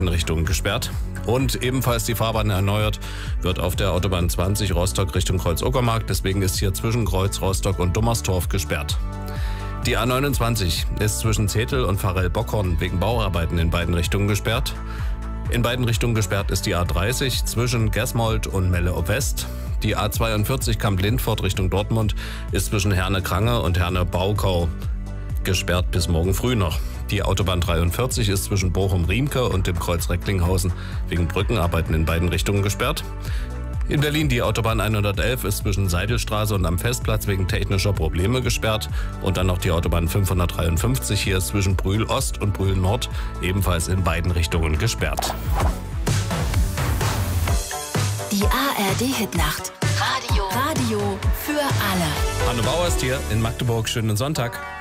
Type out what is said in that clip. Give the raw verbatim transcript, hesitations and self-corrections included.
Richtung gesperrt. Und ebenfalls die Fahrbahn erneuert wird auf der Autobahn zwanzig Rostock Richtung Kreuz-Uckermark. Deswegen ist hier zwischen Kreuz Rostock und Dummerstorf gesperrt. Die A neunundzwanzig ist zwischen Zetel und Pfarrell-Bockhorn wegen Bauarbeiten in beiden Richtungen gesperrt. In beiden Richtungen gesperrt ist die A dreißig zwischen Gesmold und Melle-West. Die A zweiundvierzig Kamp-Lindfort Richtung Dortmund ist zwischen Herne-Krange und Herne-Baukau gesperrt bis morgen früh noch. Die Autobahn dreiundvierzig ist zwischen Bochum-Riemke und dem Kreuz Recklinghausen wegen Brückenarbeiten in beiden Richtungen gesperrt. In Berlin die Autobahn hundertelf ist zwischen Seidelstraße und am Festplatz wegen technischer Probleme gesperrt. Und dann noch die Autobahn fünfhundertdreiundfünfzig hier ist zwischen Brühl Ost und Brühl Nord ebenfalls in beiden Richtungen gesperrt. Die A R D-Hitnacht. Radio. Radio für alle. Hanno Bauer ist hier in Magdeburg. Schönen Sonntag.